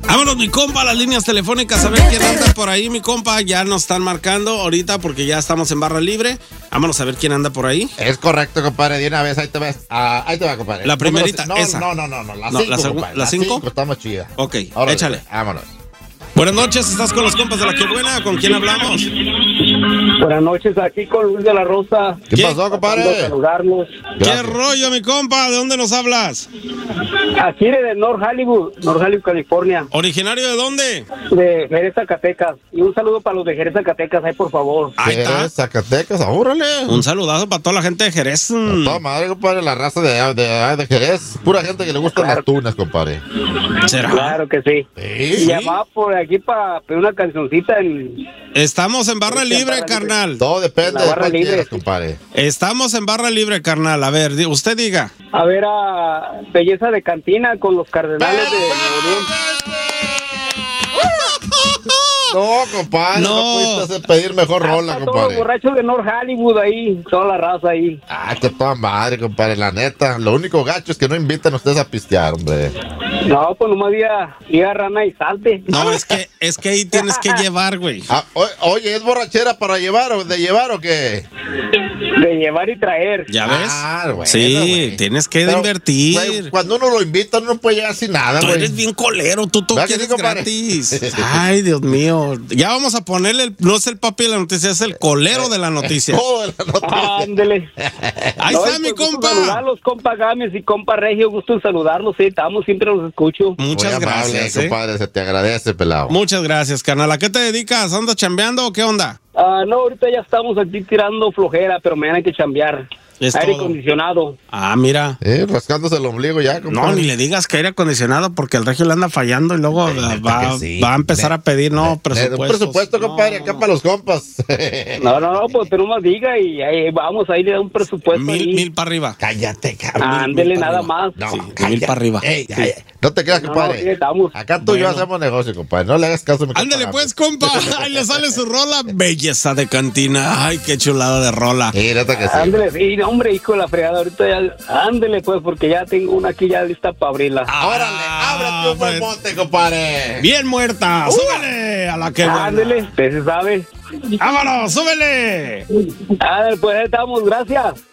Vámonos, mi compa, a las líneas telefónicas, a ver quién anda por ahí, mi compa. Ya nos están marcando ahorita porque ya estamos en barra libre. Vámonos a ver quién anda por ahí. Es correcto, compadre. De una vez, ahí te ves. Ahí te va, compadre. La primerita, esa. No. ¿La 5? Está más chida. Ok, Órale, échale. Vámonos. Buenas noches, estás con los compas de La Que Buena. ¿Con quién hablamos? Buenas noches, aquí con Luis de la Rosa. ¿Qué pasó, compadre? Saludarlos. ¿Qué rollo, mi compa? ¿De dónde nos hablas? Aquí de North Hollywood, California. ¿Originario de dónde? De Jerez, Zacatecas. Y un saludo para los de Jerez, Zacatecas, ahí por favor. Ahí está. Jerez, Zacatecas, órale. Un saludazo para toda la gente de Jerez. Toda madre, compadre, la raza de Jerez. Pura gente que le gustan las tunas, compadre. ¿Será? Claro que sí. Sí. Y llamaba por aquí para pedir una cancioncita en... Estamos en barra libre, carnal. Todo depende La de barra cuál libre. quieras, compadre. Estamos en barra libre, carnal. A ver, usted diga. A ver a Belleza de Cantina con los Cardenales de Nuevo León. No, compadre, no pudiste pedir mejor rola, Todos los compadre. borrachos de North Hollywood ahí, toda la raza ahí. Que toda madre, compadre, la neta. Lo único gacho es que no invitan a ustedes a pistear, hombre. No, pues nomás diga rana y salte. No, es que ahí tienes que llevar, güey. Oye, ¿es borrachera para llevar o qué? De llevar y traer. ¿Ya ves? Bueno, sí, güey. tienes que Pero, invertir. güey, cuando uno lo invita, uno no puede llegar sin nada, Tú güey. eres bien colero, tú ¿Verdad que quieres sí, compadre? gratis. Ay, Dios mío. Ya vamos a ponerle, no es el papi de la noticia, es el colero de la noticia. Todo de la noticia. Ándele. Ahí está mi gusto compa. saludarlos, compa Gámez y compa Regio, gusto en saludarlos, sí, estamos, siempre los escucho. Muchas Muy amable, gracias, compadre, se te agradece, pelado. Muchas gracias, carnal. ¿A qué te dedicas? ¿Andas chambeando o qué onda? No, ahorita ya estamos aquí tirando flojera, pero mañana hay que chambear. Es Aire todo. acondicionado. Ah, mira. Rascándose el ombligo ya, compadre. No, ni le digas que aire acondicionado porque el regio le anda fallando y luego va a empezar a pedir, Un presupuesto, compadre, acá para los compas. No, pues pero más diga y ahí vamos, ahí le da un presupuesto. Mil para arriba. Cállate, cabrón. Ándele, mil nada para más. No, Sí, cállate. 1000 para arriba. Ey, Sí. no te creas, compadre. sí, estamos. Acá tú y yo Bueno. hacemos negocio, compadre. No le hagas caso a mi compa. Ándale pues, compa. Ahí le sale su rola. Belleza de cantina. Ay, qué chulada de rola. Sí, neta que sí. Ándele, sí, hombre, hijo de la fregada, ahorita ya, ándele pues, porque ya tengo una aquí ya lista para abrirla. Órale, ábrate un buen pues, monte, compadre. bien muerta. Súbele a La Que Buena. Ándele, usted se sabe. Vámonos, súbele. Ándele, pues ahí estamos, gracias.